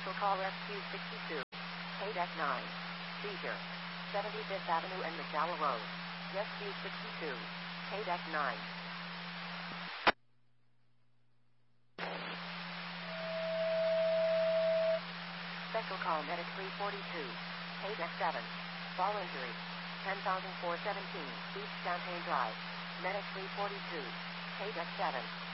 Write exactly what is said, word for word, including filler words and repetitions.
Special Call Rescue sixty-two. K nine. Seizure. seventy-fifth Avenue and McDowell Road. Rescue sixty-two. K nine. Special Call Medic three forty-two. K seven. Fall injury. ten thousand four hundred seventeen. East Champaign Drive. Medic three forty-two. K seven.